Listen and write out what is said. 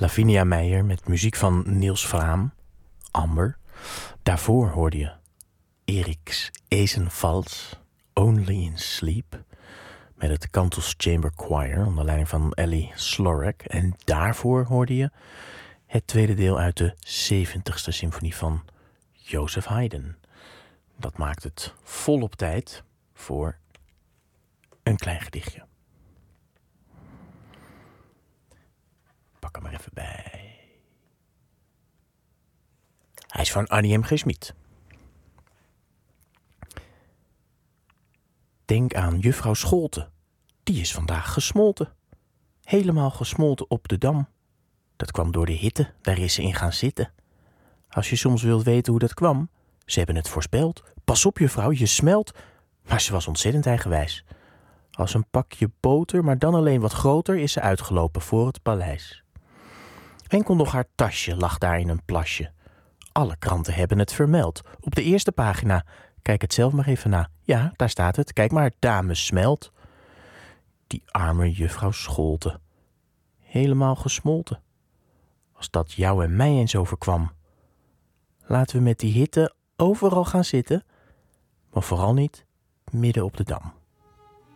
Lavinia Meijer met muziek van Niels Fraam, Amber. Daarvoor hoorde je Eriks Ezenvals, Only in Sleep, met het Cantons Chamber Choir onder leiding van Ellie Slorek. En daarvoor hoorde je het tweede deel uit de 70ste symfonie van Joseph Haydn. Dat maakt het volop tijd voor een klein gedichtje. Pak hem maar even bij. Hij is van Annie M. G. Schmid. Denk aan juffrouw Scholte. Die is vandaag gesmolten. Helemaal gesmolten op de dam. Dat kwam door de hitte, daar is ze in gaan zitten. Als je soms wilt weten hoe dat kwam, ze hebben het voorspeld. Pas op juffrouw, je smelt. Maar ze was ontzettend eigenwijs. Als een pakje boter, maar dan alleen wat groter, is ze uitgelopen voor het paleis. Enkel nog haar tasje lag daar in een plasje. Alle kranten hebben het vermeld. Op de eerste pagina. Kijk het zelf maar even na. Ja, daar staat het. Kijk maar, dame smelt. Die arme juffrouw Scholte. Helemaal gesmolten. Als dat jou en mij eens overkwam. Laten we met die hitte overal gaan zitten. Maar vooral niet midden op de dam.